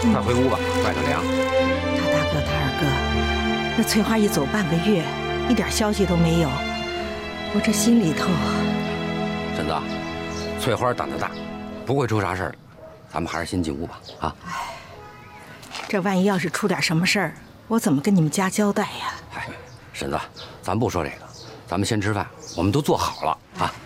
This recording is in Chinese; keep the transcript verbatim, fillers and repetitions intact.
快回屋吧，外头凉。 他大哥，他二哥，那翠花一走半个月，一点消息都没有，我这心里头…… 婶子，翠花胆子大，不会出啥事儿的，咱们还是先进屋吧。啊！ 哎，这万一要是出点什么事儿，我怎么跟你们家交代呀？ 哎，婶子，咱不说这个，咱们先吃饭，我们都做好了啊。